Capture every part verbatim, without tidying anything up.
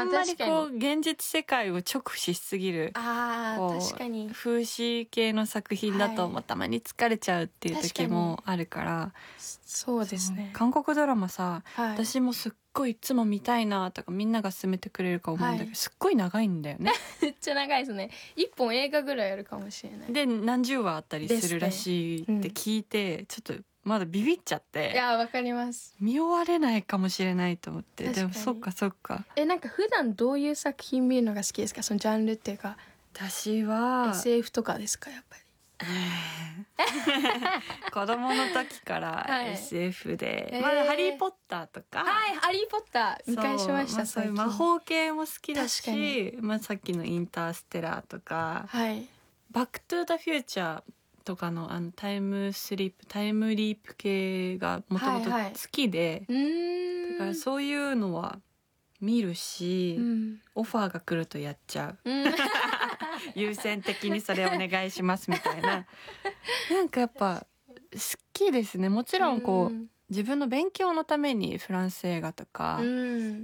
んまりこう現実世界を直視しすぎるあー確かに風刺系の作品だと、はい、たまに疲れちゃうっていう時もあるから、 そうですね。 韓国ドラマさ、はい、私もすっごいいつも見たいなとかみんなが勧めてくれるか思うんだけど、はい、すっごい長いんだよねめっちゃ長いですね。一本映画ぐらいあるかもしれないで何十話あったりするらしいって聞いて、うん、ちょっとまだビビっちゃって。 いやわかります。 見終われないかもしれないと思って。でもそっかそっか。 えなんか普段どういう作品見るのが好きですか？そのジャンルっていうか。 私はエスエフ とかですかやっぱり。 子供の時から エスエフ で、はい、まだハリーポッターとか、 はいハリーポッター見返しました。 そう、まあ、そういう魔法系も好きだし、まあ、さっきのインターステラーとか、 はい、 バックトゥーザフューチャーとかのあのタイムスリップタイムリープ系がもともと好きで、はいはい、だからそういうのは見るし、うん、オファーが来るとやっちゃう、うん、優先的にそれお願いしますみたいななんかやっぱ好きですね。もちろんこう、うん、自分の勉強のためにフランス映画とか、うん、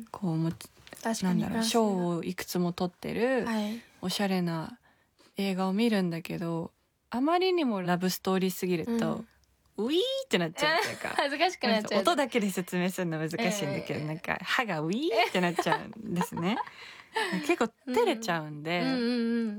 こうもなんだろう賞をいくつも取ってる、はい、おしゃれな映画を見るんだけど、あまりにもラブストーリーすぎると、うんウィーってなっちゃうっていうか恥ずかしくなっちゃう。 音だけで説明するの難しいんだけど、えー、なんか歯がウィーってなっちゃうんですね結構照れちゃうんで、うんうんうん、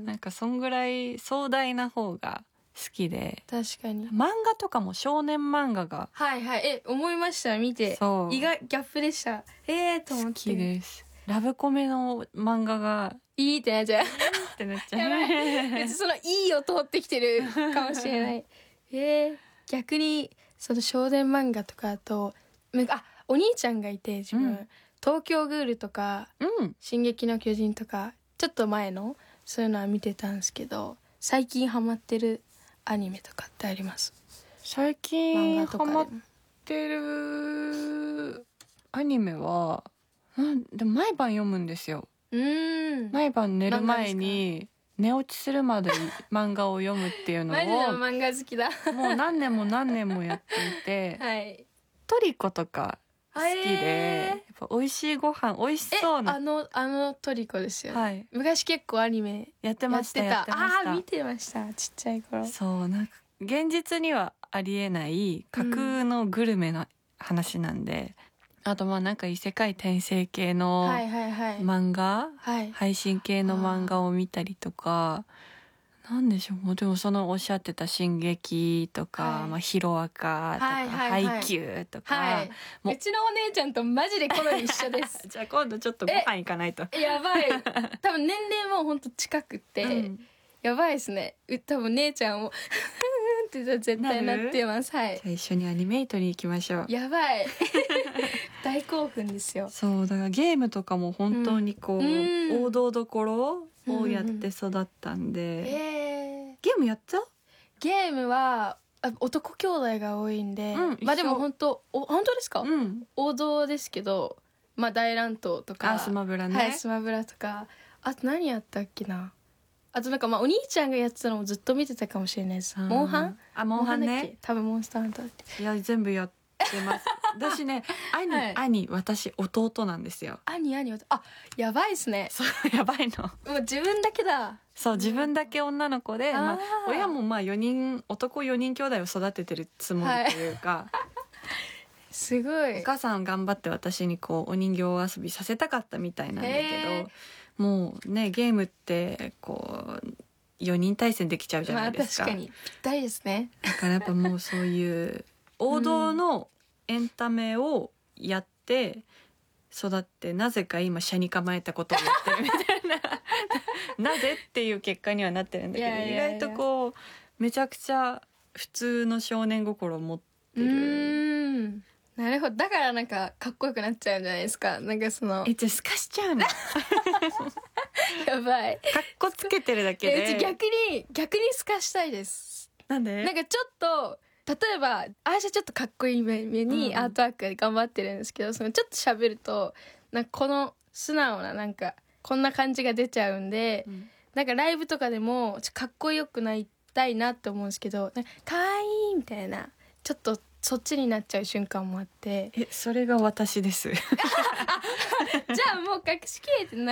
なんかそんぐらい壮大な方が好きで。 確かに漫画とかも少年漫画がはいはいえ思いました見て。そう意外ギャップでした。えーと思って。 好きです。ラブコメの漫画がいいってなっちゃうってなっちゃうやばい別にそのいいを通ってきてるかもしれないえー逆にその少年漫画とかだとあお兄ちゃんがいて自分、うん、東京グールとか、うん、進撃の巨人とかちょっと前のそういうのは見てたんですけど、最近ハマってるアニメとかってあります？ 最近ハマってるアニメはなんでも毎晩読むんですよ。うーん毎晩寝る前に寝落ちするまで漫画を読むっていうのをマジで漫画好きだもう何年も何年もやっていて、はい、トリコとか好きで、えー、やっぱ美味しいご飯美味しそうなあのあのトリコですよね、はい、昔結構アニメやってましたやってた。 ああ見てましたちっちゃい頃。 そうなんか現実にはありえない架空のグルメの話なんで、うん、あとまあなんか異世界転生系の漫画、はいはいはい、配信系の漫画を見たりとか、なんでしょう、もうでもそのおっしゃってた進撃とか、はいまあ、ヒロアカとか、はいはいはい、ハイキューとか、はい、 もううちのお姉ちゃんとマジで好み一緒ですじゃあ今度ちょっとご飯行かないと。 やばい多分年齢もほんと近くて、うん、やばいですね。多分姉ちゃんもって絶対なってます。はい。 じゃあ一緒にアニメイトに行きましょう。 やばい大興奮ですよ。 そうだからゲームとかも本当にこう、うん、王道どころをやって育ったんで、うんうんえー、ゲームやった？ ゲームは男兄弟が多いんで、うん、まあでも本当お本当ですか、うん、王道ですけど、まあ大乱闘とか、 あスマブラね、 はいスマブラとか、あと何やったっけな、あとなんかまあお兄ちゃんがやってたのもずっと見てたかもしれないです。モンハン？ あモンハンね。 多分モンスターハンターって。 いや全部やってます。私ね兄、はい、兄私弟なんですよ。 兄兄あやばいっすね。 そうやばいの。 もう自分だけだ。 そう自分だけ女の子で、まあ、親もまあよにん男よにん兄弟を育ててるつもりというか、はい、すごいお母さん頑張って私にこうお人形遊びさせたかったみたいなんだけど、もうねゲームってこうよにん対戦できちゃうじゃないですか、 まあ、確かにぴったりですね。 だからやっぱもうそういう王道のエンタメをやって育って、なぜか今車に構えたことをやってるみたいななぜっていう結果にはなってるんだけど、いやいやいや意外とこうめちゃくちゃ普通の少年心を持ってる。うーんなるほど。だからなんかかっこよくなっちゃうんじゃないですか。なんかそのえじゃあ透かしちゃうのやばいかっこつけてるだけで。 え逆に逆に透かしたいです。 なんで？ なんかちょっと例えばあじゃちょっとかっこいい目にアートワークで頑張ってるんですけど、うん、そのちょっと喋るとなんかこの素直ななんかこんな感じが出ちゃうんで、うん、なんかライブとかでもかっこよくなりたいなって思うんですけど、なんかかわいいみたいなちょっとそっちになっちゃう瞬間もあって。 えそれが私ですじゃあもう隠しきれてない